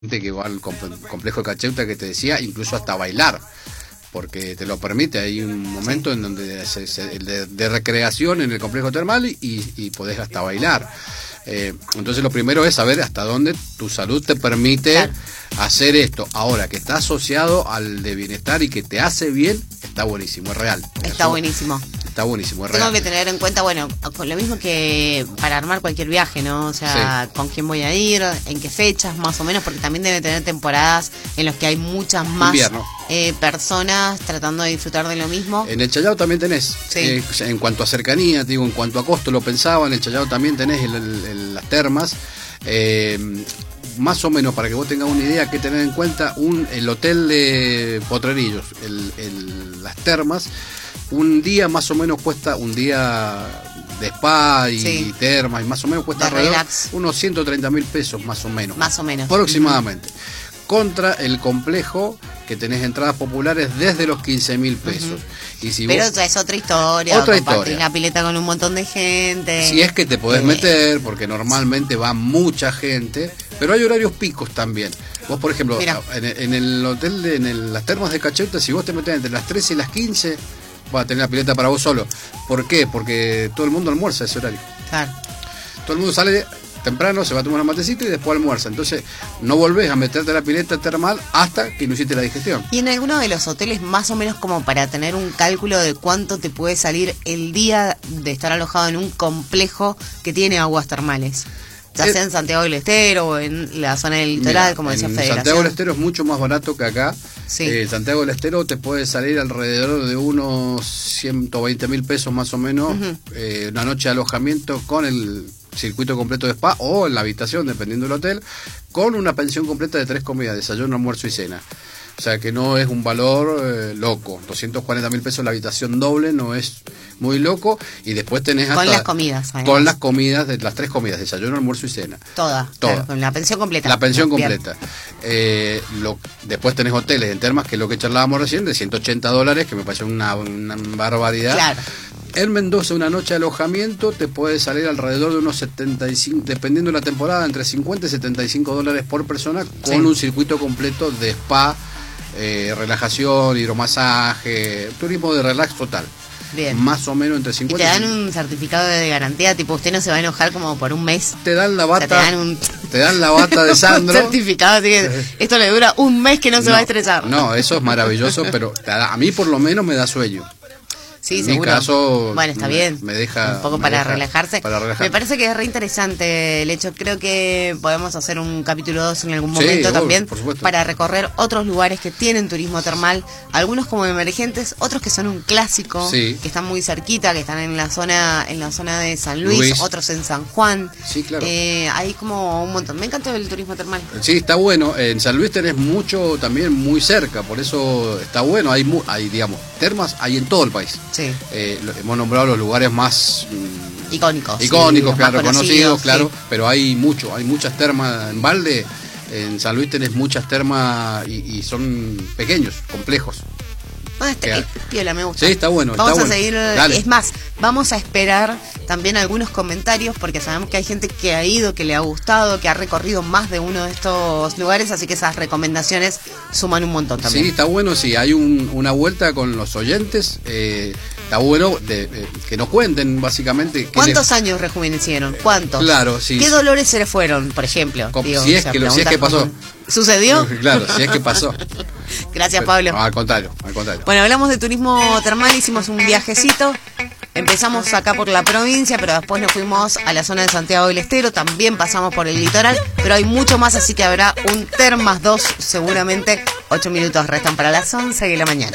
que va al complejo de Cacheuta que te decía, incluso hasta bailar, porque te lo permite. Hay un momento en donde de recreación en el complejo termal y podés hasta bailar. Entonces lo primero es saber hasta dónde tu salud te permite hacer esto. Ahora, que está asociado al de bienestar y que te hace bien, está buenísimo, es real. Está buenísimo. Está buenísimo, es real. Tengo que tener en cuenta, bueno, con lo mismo que para armar cualquier viaje, ¿no? O sea, con quién voy a ir, en qué fechas, más o menos, porque también debe tener temporadas en las que hay muchas más personas tratando de disfrutar de lo mismo. En el Chayao también tenés, en cuanto a cercanía, te digo, en cuanto a costo, lo pensaba, en el Chayao también tenés las termas. Más o menos, para que vos tengas una idea, que tener en cuenta, el hotel de Potrerillos, las termas, un día más o menos cuesta, un día de spa y termas, y más o menos cuesta alrededor unos 130.000 pesos, más o menos. Más o menos. Aproximadamente. Contra el complejo, que tenés entradas populares desde los 15.000 pesos. Y si pero es otra historia. Otra historia. La pileta con un montón de gente. Si es que te podés meter, porque normalmente va mucha gente, pero hay horarios picos también. Vos, por ejemplo, en el hotel, en las termas de Cacheuta, si vos te metés entre las 13 y las 15, vas a tener la pileta para vos solo. ¿Por qué? Porque todo el mundo almuerza a ese horario. Claro. Todo el mundo sale temprano, se va a tomar un matecito y después almuerza. Entonces no volvés a meterte a la pileta termal hasta que no hiciste la digestión. Y en alguno de los hoteles, más o menos como para tener un cálculo de cuánto te puede salir el día de estar alojado en un complejo que tiene aguas termales, ya sea en Santiago del Estero o en la zona del litoral, como decía Federación. Santiago del Estero es mucho más barato que acá. Santiago del Estero te puede salir alrededor de unos 120.000 pesos más o menos, una noche de alojamiento con el circuito completo de spa o en la habitación, dependiendo del hotel, con una pensión completa de 3 comidas, desayuno, almuerzo y cena. O sea que no es un valor loco. 240.000 pesos la habitación doble, no es muy loco. Y después tenés hasta... Con las comidas. Además. Con las comidas, las 3 comidas, desayuno, almuerzo y cena. Toda. Claro, con la pensión completa. La pensión completa. Después tenés hoteles en termas, que es lo que charlábamos recién, de $180, que me parece una barbaridad. Claro. En Mendoza, una noche de alojamiento te puede salir alrededor de unos 75, dependiendo de la temporada, entre 50 y $75 por persona, con un circuito completo de spa, relajación, hidromasaje, turismo de relax total. Bien. Más o menos entre 50 y... ¿Te dan un certificado de garantía? Tipo, usted no se va a enojar como por un mes. Te dan la bata, te dan la bata de Sandro. Un certificado, así que esto le dura un mes que no se va a estresar. No, eso es maravilloso, pero a mí por lo menos me da sueño. Sí, seguro. En mi caso, bueno, está bien. Me deja un poco para relajarse. Me parece que es re interesante el hecho. Creo que podemos hacer un capítulo 2 en algún momento también, para recorrer otros lugares que tienen turismo termal, algunos como emergentes, otros que son un clásico, que están muy cerquita, que están en la zona de San Luis, otros en San Juan. Sí, claro. Hay como un montón. Me encanta el turismo termal. Sí, está bueno. En San Luis tenés mucho también muy cerca, por eso está bueno. Hay digamos, termas hay en todo el país. Sí. Hemos nombrado los lugares más icónicos, claro, reconocidos, claro, pero hay muchas termas en balde. En San Luis tenés muchas termas y son pequeños, complejos. Piola, me gusta. Sí, está bueno. Vamos a seguir. Dale. Es más, vamos a esperar también algunos comentarios, porque sabemos que hay gente que ha ido, que le ha gustado, que ha recorrido más de uno de estos lugares, así que esas recomendaciones suman un montón también. Sí, está bueno, sí, hay una vuelta con los oyentes, está bueno que nos cuenten básicamente. ¿Cuántos años rejuvenecieron? ¿Cuántos? Claro, sí. ¿Qué dolores se le fueron, por ejemplo? Si es que pasó. ¿Sucedió? Claro, si es que pasó. Gracias, Pablo. Al contrario. Bueno, hablamos de turismo termal, hicimos un viajecito. Empezamos acá por la provincia, pero después nos fuimos a la zona de Santiago del Estero. También pasamos por el litoral, pero hay mucho más, así que habrá un Termas 2 seguramente. 8 minutos restan para las 11 de la mañana.